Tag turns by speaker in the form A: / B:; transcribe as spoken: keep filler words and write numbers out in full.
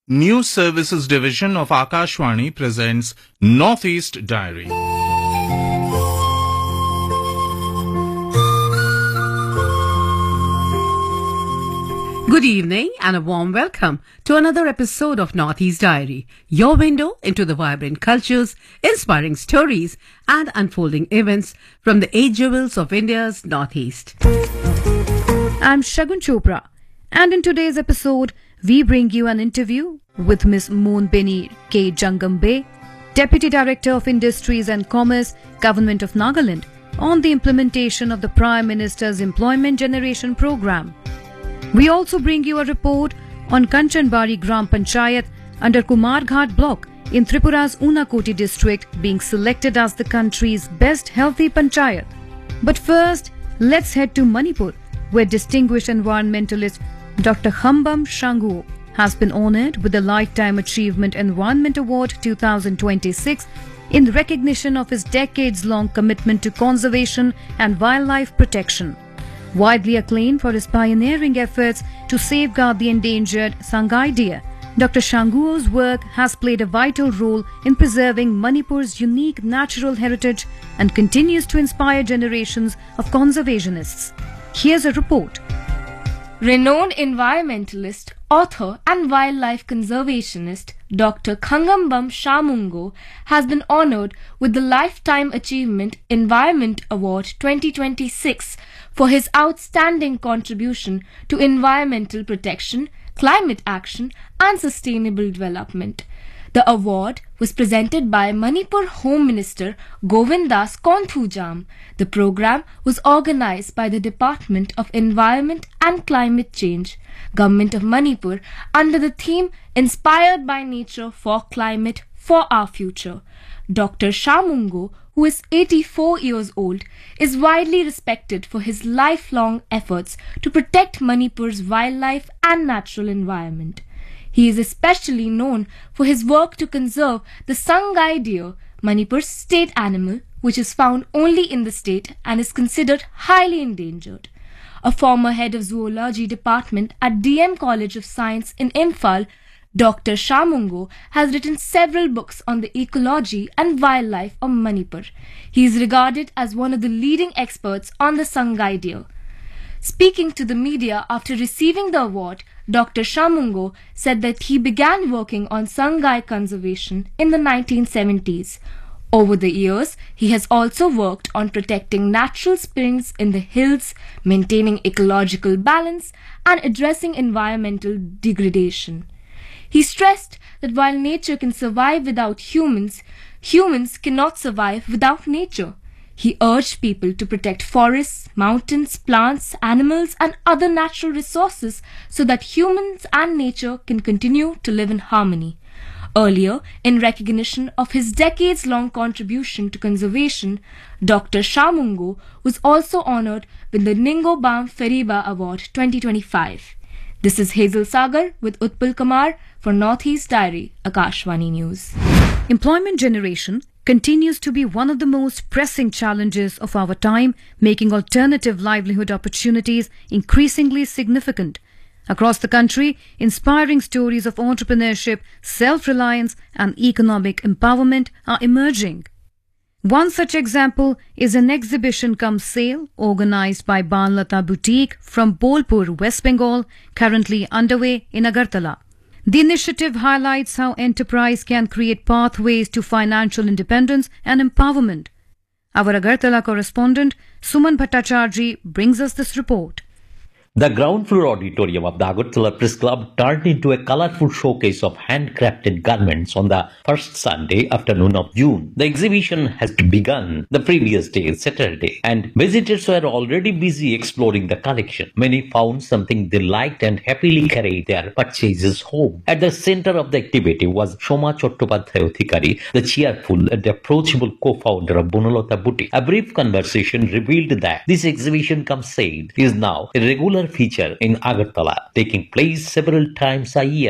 A: News Services Division of Akashvani presents Northeast Diary.
B: Good evening and a warm welcome to another episode of Northeast Diary, your window into the vibrant cultures, inspiring stories and unfolding events from the eight jewels of India's Northeast.
C: I'm Shagun Chopra, and in today's episode, we bring you an interview with Miss Moonbeni K. Jangambe, Deputy Director of Industries and Commerce, Government of Nagaland, on the implementation of the Prime Minister's Employment Generation Program. We also bring you a report on Kanchanbari Gram Panchayat under Kumarghat block in Tripura's Unakoti district being selected as the country's best healthy panchayat. But first, let's head to Manipur, where distinguished environmentalist Doctor Khambam Shanguo has been honored with the Lifetime Achievement Environment Award twenty twenty-six in recognition of his decades-long commitment to conservation and wildlife protection. Widely acclaimed for his pioneering efforts to safeguard the endangered Sangai deer, Doctor Shanguo's work has played a vital role in preserving Manipur's unique natural heritage and continues to inspire generations of conservationists. Here's a report.
D: Renowned environmentalist, author and wildlife conservationist Doctor Khambam Shanguo has been honored with the Lifetime Achievement Environment Award twenty twenty-six for his outstanding contribution to environmental protection, climate action and sustainable development. The award was presented by Manipur Home Minister Govind Das Konthujam. The program was organized by the Department of Environment and Climate Change, Government of Manipur, under the theme Inspired by Nature for Climate for Our Future. Doctor Shanguo, who is eighty-four years old, is widely respected for his lifelong efforts to protect Manipur's wildlife and natural environment. He is especially known for his work to conserve the Sangai deer, Manipur's state animal, which is found only in the state and is considered highly endangered. A former head of zoology department at D M College of Science in Imphal, Doctor Shanguo has written several books on the ecology and wildlife of Manipur. He is regarded as one of the leading experts on the Sangai deer. Speaking to the media after receiving the award, Doctor Shanguo said that he began working on Sangai conservation in the nineteen seventies. Over the years, he has also worked on protecting natural springs in the hills, maintaining ecological balance, and addressing environmental degradation. He stressed that while nature can survive without humans, humans cannot survive without nature. He urged people to protect forests, mountains, plants, animals, and other natural resources so that humans and nature can continue to live in harmony. Earlier, in recognition of his decades-long contribution to conservation, Doctor Shanguo was also honored with the Ningobam Feriba Award twenty twenty-five. This is Hazel Sagar with Utpal Kumar for Northeast Diary, Akashvani News.
C: Employment generation continues to be one of the most pressing challenges of our time, making alternative livelihood opportunities increasingly significant. Across the country, inspiring stories of entrepreneurship, self-reliance and economic empowerment are emerging. One such example is an exhibition cum sale organized by Banlata Boutique from Bolpur, West Bengal, currently underway in Agartala. The initiative highlights how enterprise can create pathways to financial independence and empowerment. Our Agartala correspondent Suman Bhattacharjee brings us this report.
E: The ground floor auditorium of the Agartala Press Club turned into a colorful showcase of handcrafted garments on the first Sunday afternoon of June. The exhibition has begun the previous day, Saturday, and visitors were already busy exploring the collection. Many found something they liked and happily carried their purchases home. At the center of the activity was Shoma Chattopadhyay Thikari, the cheerful and approachable co-founder of Bonalata Boutique. A brief conversation revealed that this exhibition cum sale is now a regular feature in Agartala, taking place several times a year.